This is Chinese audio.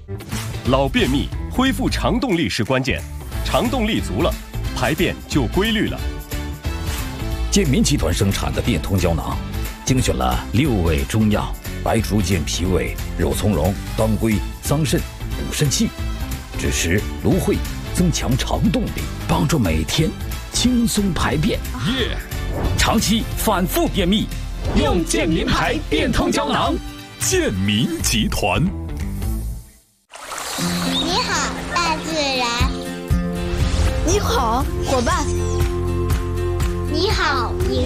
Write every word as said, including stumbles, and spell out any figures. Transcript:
老便秘，恢复肠动力是关键，肠动力足了，排便就规律了。 健民集团生产的变通胶囊，精选了六味中药，白术健脾胃、肉苁蓉、当归、桑葚，补肾气，支持芦荟，增强肠动力，帮助每天轻松排便。 耶！ 长期反复便秘，用健民牌变通胶囊。 健民集团。 你好，大自然。 你好，伙伴。 你好，你。